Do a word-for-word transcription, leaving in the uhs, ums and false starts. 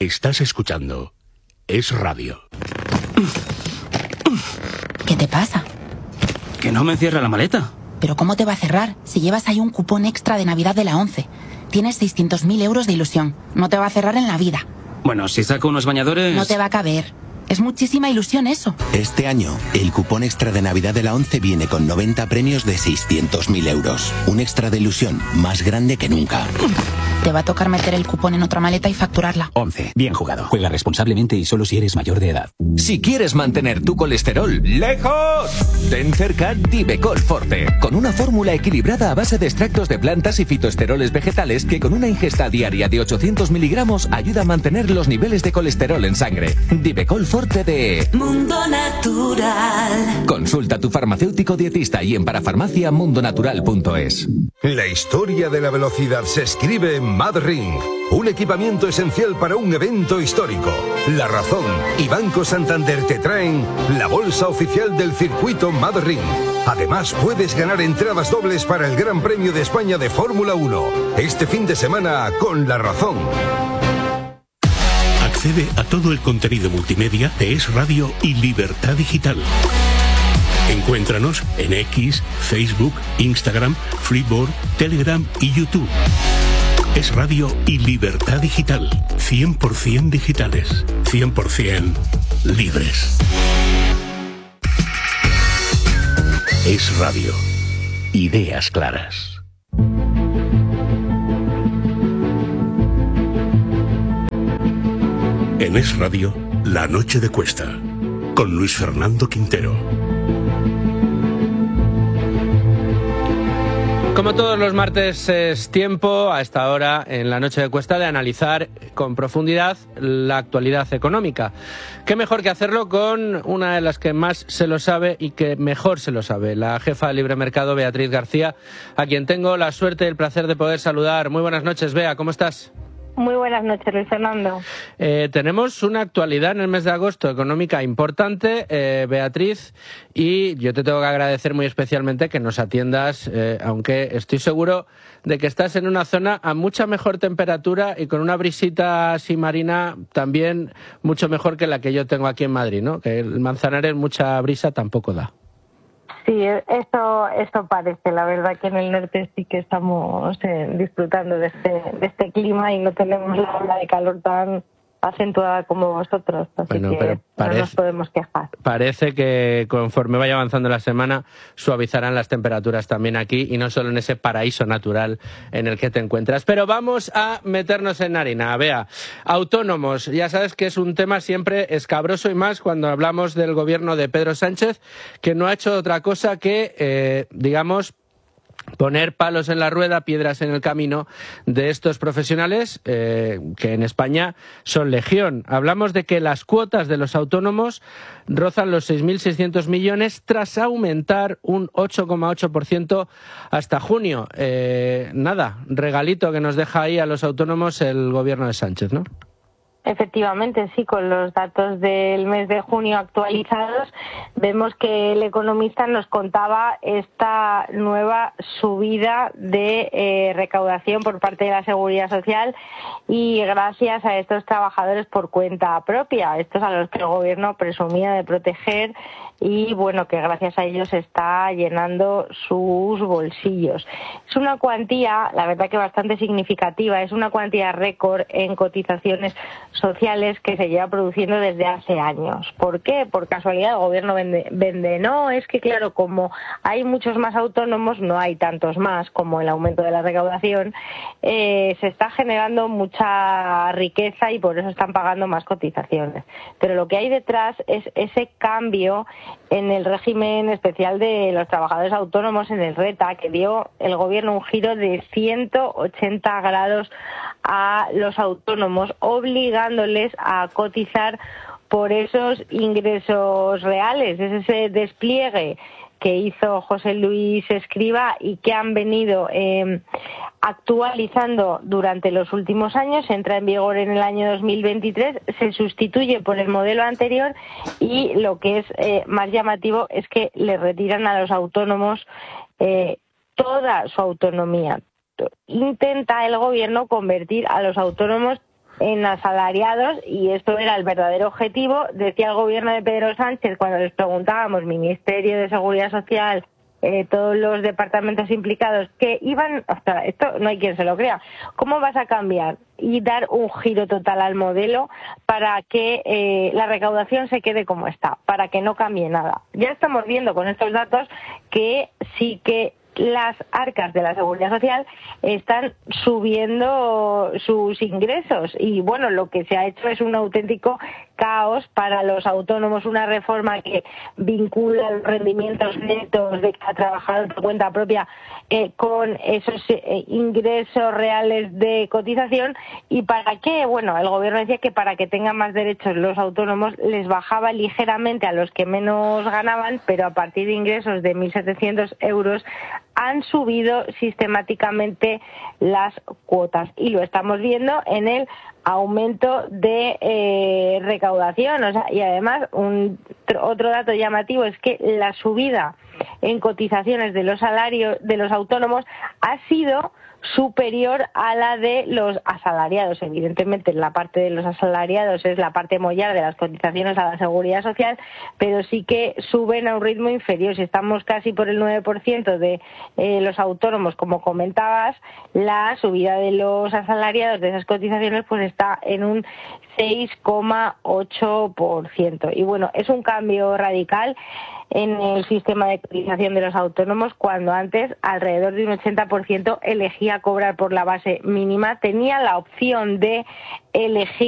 Estás escuchando Es Radio. ¿Qué te pasa? Que no me cierra la maleta. ¿Pero cómo te va a cerrar si llevas ahí un cupón extra de Navidad de la ONCE? Tienes seiscientos mil euros de ilusión. No te va a cerrar en la vida. Bueno, si saco unos bañadores... No te va a caber. Es muchísima ilusión eso. Este año, el cupón extra de Navidad de la ONCE viene con noventa premios de seiscientos mil euros. Un extra de ilusión más grande que nunca. Te va a tocar meter el cupón en otra maleta y facturarla. ONCE. Bien jugado. Juega responsablemente y solo si eres mayor de edad. Si quieres mantener tu colesterol lejos, ten cerca Divecol Forte, con una fórmula equilibrada a base de extractos de plantas y fitoesteroles vegetales que con una ingesta diaria de ochocientos miligramos ayuda a mantener los niveles de colesterol en sangre. Divecol Forte de Mundo Natural. Consulta a tu farmacéutico dietista y en parafarmacia mundonatural punto es. La historia de la velocidad se escribe en Madring, un equipamiento esencial para un evento histórico. La Razón y Banco Santander te traen la bolsa oficial del circuito Madring. Además, puedes ganar entradas dobles para el Gran Premio de España de Fórmula uno, este fin de semana con La Razón. Accede a todo el contenido multimedia de Es Radio y Libertad Digital. Encuéntranos en X, Facebook, Instagram, Freeboard, Telegram y YouTube. Es Radio y Libertad Digital. cien por ciento digitales. cien por ciento libres. Es Radio. Ideas claras. En Es Radio, La Noche de Cuesta, con Luis Fernando Quintero. Como todos los martes es tiempo, a esta hora, en La Noche de Cuesta, de analizar con profundidad la actualidad económica. Qué mejor que hacerlo con una de las que más se lo sabe y que mejor se lo sabe, la jefa de Libre Mercado, Beatriz García, a quien tengo la suerte y el placer de poder saludar. Muy buenas noches, Bea, ¿cómo estás? Muy buenas noches, Luis Fernando. Eh, tenemos una actualidad en el mes de agosto económica importante, eh, Beatriz, y yo te tengo que agradecer muy especialmente que nos atiendas, eh, aunque estoy seguro de que estás en una zona a mucha mejor temperatura y con una brisita así marina también mucho mejor que la que yo tengo aquí en Madrid, ¿no? Que el Manzanares mucha brisa tampoco da. Sí, esto, esto parece. La verdad que en el norte sí que estamos eh, disfrutando de este, de este clima y no tenemos la ola de calor tan acentuada como vosotros, así bueno, que pero parece, no nos podemos quejar. Parece que conforme vaya avanzando la semana suavizarán las temperaturas también aquí y no solo en ese paraíso natural en el que te encuentras. Pero vamos a meternos en harina. Bea, autónomos, ya sabes que es un tema siempre escabroso y más cuando hablamos del gobierno de Pedro Sánchez, que no ha hecho otra cosa que, eh, digamos, poner palos en la rueda, piedras en el camino de estos profesionales eh, que en España son legión. Hablamos de que las cuotas de los autónomos rozan los seis mil seiscientos millones tras aumentar un ocho coma ocho por ciento hasta junio. Eh, nada, regalito que nos deja ahí a los autónomos el gobierno de Sánchez, ¿no? Efectivamente, sí, con los datos del mes de junio actualizados, vemos que el economista nos contaba esta nueva subida de eh, recaudación por parte de la Seguridad Social y gracias a estos trabajadores por cuenta propia, estos a los que el gobierno presumía de proteger y bueno, que gracias a ellos está llenando sus bolsillos. Es una cuantía, la verdad que bastante significativa, es una cuantía récord en cotizaciones sociales que se lleva produciendo desde hace años. ¿Por qué? Por casualidad el gobierno vende, vende. No, es que claro, como hay muchos más autónomos, no hay tantos más como el aumento de la recaudación, eh, se está generando mucha riqueza y por eso están pagando más cotizaciones. Pero lo que hay detrás es ese cambio en el régimen especial de los trabajadores autónomos, en el RETA, que dio el gobierno un giro de ciento ochenta grados a los autónomos, obligándoles a cotizar por esos ingresos reales. Es ese despliegue que hizo José Luis Escrivá y que han venido eh, actualizando durante los últimos años. Entra en vigor en el año dos mil veintitrés, se sustituye por el modelo anterior y lo que es eh, más llamativo es que le retiran a los autónomos eh, toda su autonomía. Intenta el gobierno convertir a los autónomos en asalariados, y esto era el verdadero objetivo. Decía el gobierno de Pedro Sánchez, cuando les preguntábamos, Ministerio de Seguridad Social, eh, todos los departamentos implicados, que iban, o sea, esto no hay quien se lo crea, ¿cómo vas a cambiar y dar un giro total al modelo para que eh, la recaudación se quede como está, para que no cambie nada? Ya estamos viendo con estos datos que sí que las arcas de la Seguridad Social están subiendo sus ingresos, y bueno, lo que se ha hecho es un auténtico caos para los autónomos, una reforma que vincula los rendimientos netos de cada trabajador por cuenta propia eh, con esos eh, ingresos reales de cotización. ¿Y para qué? Bueno, el gobierno decía que para que tengan más derechos los autónomos les bajaba ligeramente a los que menos ganaban, pero a partir de ingresos de mil setecientos euros han subido sistemáticamente las cuotas, y lo estamos viendo en el aumento de eh, recaudación. O sea, y además un otro dato llamativo es que la subida en cotizaciones de los salarios de los autónomos ha sido superior a la de los asalariados. Evidentemente, la parte de los asalariados es la parte mollar de las cotizaciones a la Seguridad Social, pero sí que suben a un ritmo inferior. Si estamos casi por el nueve por ciento de eh, los autónomos, como comentabas, la subida de los asalariados de esas cotizaciones pues está en un seis coma ocho por ciento. Y bueno, es un cambio radical en el sistema de cotización de los autónomos, cuando antes alrededor de un ochenta por ciento elegía cobrar por la base mínima, tenía la opción de elegir